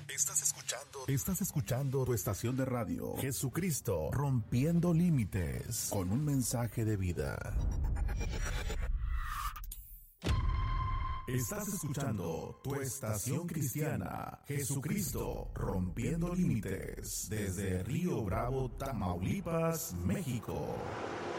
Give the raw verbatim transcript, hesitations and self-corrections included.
Estás escuchando, estás escuchando tu estación de radio, Jesucristo Rompiendo Límites, con un mensaje de vida. Estás escuchando tu estación cristiana, Jesucristo Rompiendo Límites, desde Río Bravo, Tamaulipas, México.